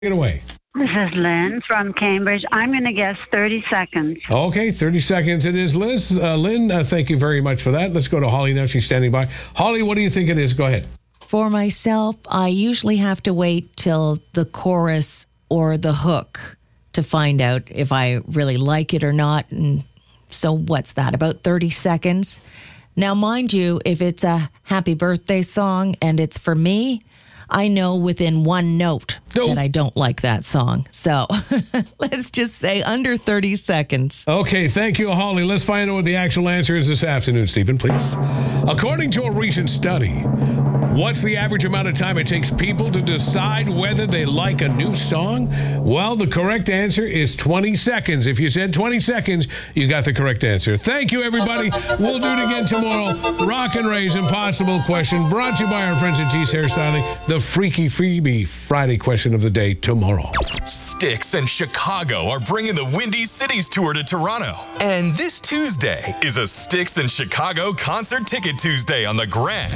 Take it away. This is Lynn from Cambridge. I'm going to guess 30 seconds. Okay, 30 seconds it is, Liz. Lynn, thank you very much for that. Let's go to Holly now. She's standing by. Holly, what do you think it is? Go ahead. For myself, I usually have to wait till the chorus or the hook to find out if I really like it or not. And so what's that, about 30 seconds? Now, mind you, if it's a happy birthday song and it's for me, I know within one note that I don't like that song. So let's just say under 30 seconds. Okay, thank you, Holly. Let's find out what the actual answer is this afternoon, Stephen, please. According to a recent study, what's the average amount of time it takes people to decide whether they like a new song? Well, the correct answer is 20 seconds. If you said 20 seconds, you got the correct answer. Thank you, everybody. We'll do it again tomorrow. Rock and Ray's Impossible Question, brought to you by our friends at G's Hairstyling. The Freaky Freebie Friday question of the day tomorrow. Styx and Chicago are bringing the Windy Cities Tour to Toronto. And this Tuesday is a Styx and Chicago Concert Ticket Tuesday on the Grand.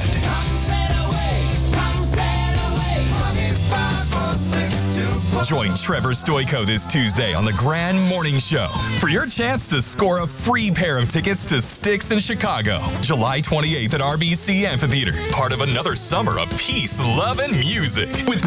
Join Trevor Stoyko this Tuesday on the Grand Morning Show for your chance to score a free pair of tickets to Styx in Chicago, July 28th at RBC Amphitheater. Part of another summer of peace, love, and music with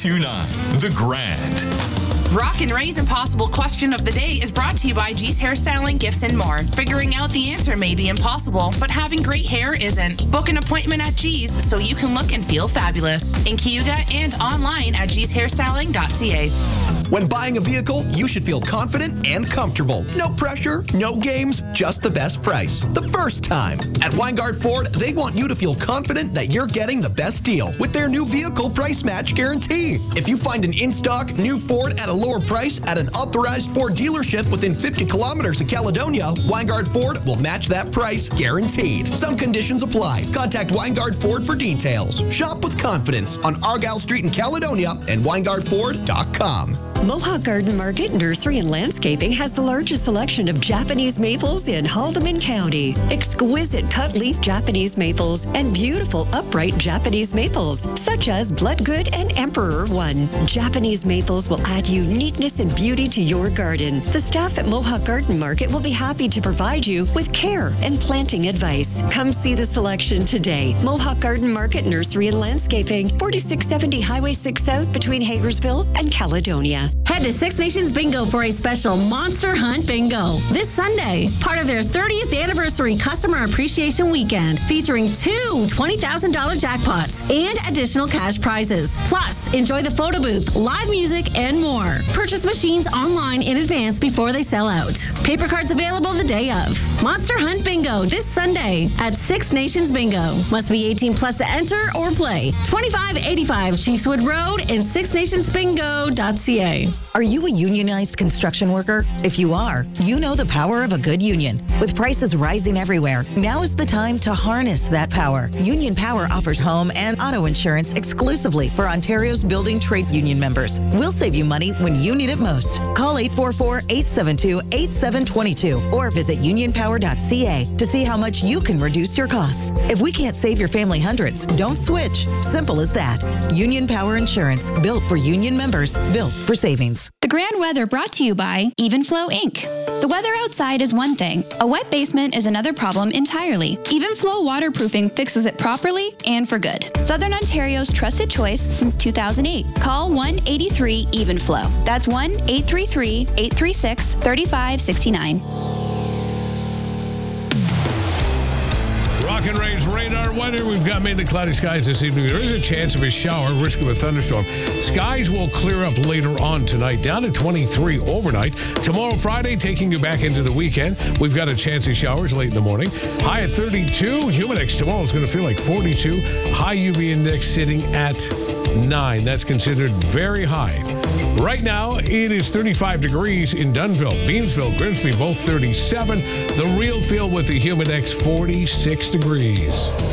92.9 The Grand. Rock and Ray's Impossible Question of the Day is brought to you by G's Hairstyling, Gifts, and More. Figuring out the answer may be impossible, but having great hair isn't. Book an appointment at G's so you can look and feel fabulous. In Cayuga and online at gshairstyling.ca. When buying a vehicle, you should feel confident and comfortable. No pressure, no games, just the best price. The first time. At Weingart Ford, they want you to feel confident that you're getting the best deal with their new vehicle price match guarantee. If you find an in-stock new Ford at a lower price at an authorized Ford dealership within 50 kilometers of Caledonia, Weingart Ford will match that price guaranteed. Some conditions apply. Contact Weingart Ford for details. Shop with confidence on Argyle Street in Caledonia and WeingartFord.com. Mohawk Garden Market Nursery and Landscaping has the largest selection of Japanese maples in Haldeman County. Exquisite cut-leaf Japanese maples and beautiful upright Japanese maples, such as Bloodgood and Emperor One. Japanese maples will add uniqueness and beauty to your garden. The staff at Mohawk Garden Market will be happy to provide you with care and planting advice. Come see the selection today. Mohawk Garden Market Nursery and Landscaping, 4670 Highway 6 South between Hagersville and Caledonia. Head to Six Nations Bingo for a special Monster Hunt Bingo this Sunday, part of their 30th anniversary customer appreciation weekend, featuring two $20,000 jackpots and additional cash prizes. Plus, enjoy the photo booth, live music, and more. Purchase machines online in advance before they sell out. Paper cards available the day of. Monster Hunt Bingo this Sunday at Six Nations Bingo. Must be 18 plus to enter or play. 2585 Chiefswood Road and sixnationsbingo.ca. Are you a unionized construction worker? If you are, you know the power of a good union. With prices rising everywhere, now is the time to harness that power. Union Power offers home and auto insurance exclusively for Ontario's building trades union members. We'll save you money when you need it most. Call 844-872-8722 or visit unionpower.ca to see how much you can reduce your costs. If we can't save your family hundreds, don't switch. Simple as that. Union Power Insurance, built for union members, built for savings. The Grand Weather brought to you by Evenflow Inc. The weather outside is one thing. A wet basement is another problem entirely. Evenflow Waterproofing fixes it properly and for good. Southern Ontario's trusted choice since 2008. Call 1-83-EVENFLOW. That's 1-833-836-3569. Rock and Ray's radar weather. We've got mainly cloudy skies this evening. There is a chance of a shower, risk of a thunderstorm. Skies will clear up later on tonight, down to 23 overnight. Tomorrow, Friday, taking you back into the weekend. We've got a chance of showers late in the morning. High at 32. Humidex tomorrow is going to feel like 42. High UV index sitting at 9. That's considered very high. Right now, it is 35 degrees in Dunnville, Beamsville, Grimsby, both 37. The real feel with the Humidex, 46 degrees.